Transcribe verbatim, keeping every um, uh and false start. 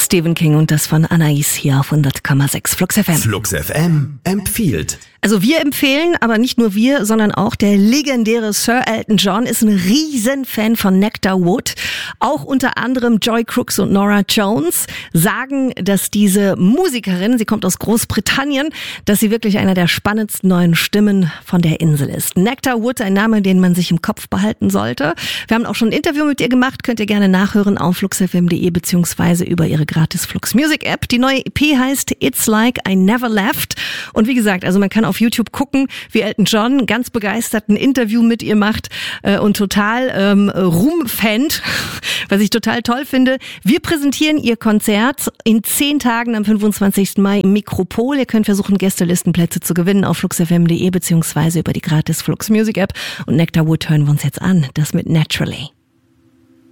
Stephen King und das von Anais hier auf hundert Komma sechs Flux F M. Flux F M empfiehlt. Also wir empfehlen, aber nicht nur wir, sondern auch der legendäre Sir Elton John ist ein Riesenfan von Nectar Wood. Auch unter anderem Joy Crooks und Norah Jones sagen, dass diese Musikerin, sie kommt aus Großbritannien, dass sie wirklich einer der spannendsten neuen Stimmen von der Insel ist. Nectar Wood, ein Name, den man sich im Kopf behalten sollte. Wir haben auch schon ein Interview mit ihr gemacht, könnt ihr gerne nachhören auf flux f m punkt d e beziehungsweise über ihre gratis Flux Music App. Die neue E P heißt It's Like I Never Left. Und wie gesagt, also man kann auf YouTube gucken, wie Elton John ganz begeistert ein Interview mit ihr macht äh, und total ähm, rumfant, was ich total toll finde. Wir präsentieren ihr Konzert in zehn Tagen am fünfundzwanzigsten Mai im Mikropol. Ihr könnt versuchen, Gästelistenplätze zu gewinnen auf flux f m punkt d e beziehungsweise über die gratis Flux Music App. Und Nectar Wood hören wir uns jetzt an, das mit Naturally.